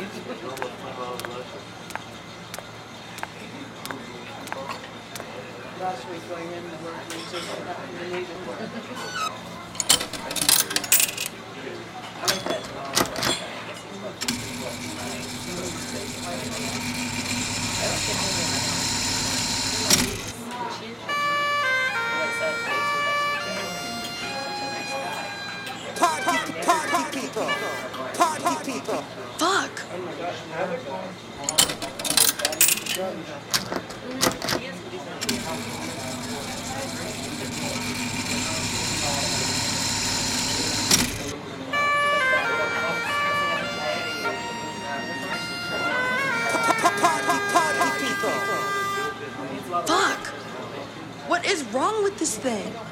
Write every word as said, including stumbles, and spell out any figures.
Last week going in the work, we just got the meeting. I like that. Party, party people. Party people. Fuck! Fuck! What is wrong with this thing?